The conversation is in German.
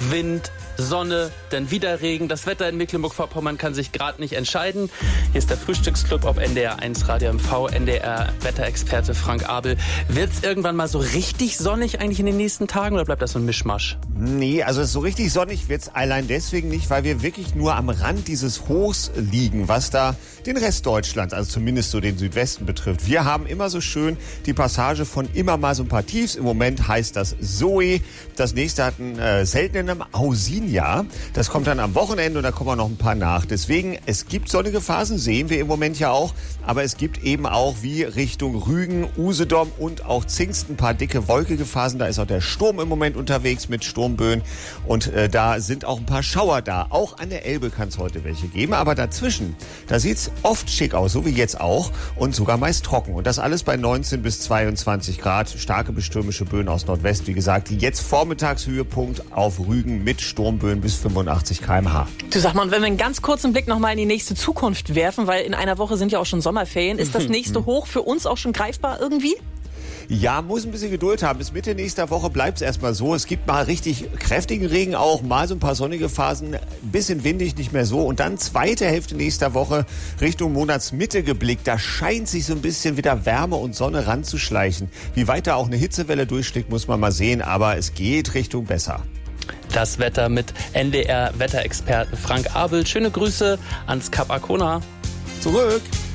Wind, Sonne, dann wieder Regen. Das Wetter in Mecklenburg-Vorpommern kann sich gerade nicht entscheiden. Hier ist der Frühstücksclub auf NDR 1 Radio MV, NDR-Wetterexperte Frank Abel. Wird es irgendwann mal so richtig sonnig eigentlich in den nächsten Tagen oder bleibt das so ein Mischmasch? Nee, also so richtig sonnig wird es allein deswegen nicht, weil wir wirklich nur am Rand dieses Hochs liegen, was da den Rest Deutschlands, also zumindest so den Südwesten betrifft. Wir haben immer so schön die Passage von immer mal so ein paar Tiefs. Im Moment heißt das Zoe. Das nächste hat einen seltenen Namen, Ausinia. Das kommt dann am Wochenende und da kommen auch noch ein paar nach. Deswegen, es gibt sonnige Phasen, sehen wir im Moment ja auch. Aber es gibt eben auch wie Richtung Rügen, Usedom und auch Zingst ein paar dicke, wolkige Phasen. Da ist auch der Sturm im Moment unterwegs mit Sturmböen. Und da sind auch ein paar Schauer da. Auch an der Elbe kann es heute welche geben. Aber dazwischen, da sieht's oft schick aus, so wie jetzt auch. Und sogar meist trocken. Und das alles bei 19 bis 22 Grad. Starke bis stürmische Böen aus Nordwest. Wie gesagt, jetzt Vormittagshöhepunkt auf Rügen mit Sturmböen bis 85 km/h. Du, sag mal, und wenn wir einen ganz kurzen Blick nochmal in die nächste Zukunft werfen, weil in einer Woche sind ja auch schon Sommerferien, ist das nächste Hoch für uns auch schon greifbar irgendwie? Ja, muss ein bisschen Geduld haben. Bis Mitte nächster Woche bleibt es erstmal so. Es gibt mal richtig kräftigen Regen auch, mal so ein paar sonnige Phasen, bisschen windig, nicht mehr so. Und dann zweite Hälfte nächster Woche Richtung Monatsmitte geblickt. Da scheint sich so ein bisschen wieder Wärme und Sonne ranzuschleichen. Wie weit da auch eine Hitzewelle durchschlägt, muss man mal sehen. Aber es geht Richtung besser. Das Wetter mit NDR-Wetterexperten Frank Abel. Schöne Grüße ans Kap Arkona. Zurück!